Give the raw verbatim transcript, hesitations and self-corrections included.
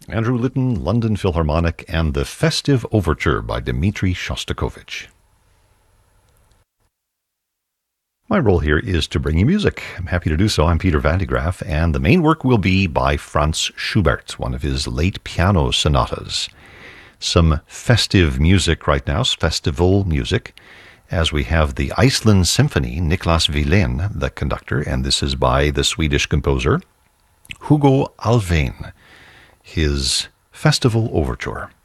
Andrew Litton, London Philharmonic, and the Festive Overture by Dmitri Shostakovich. My role here is to bring you music. I'm happy to do so. I'm Peter Van de Graaff, and the main work will be by Franz Schubert, one of his late piano sonatas. Some festive music right now, festival music, as we have the Iceland Symphony, Niklas Wilén, the conductor, and this is by the Swedish composer Hugo Alfvén, his Festival Overture.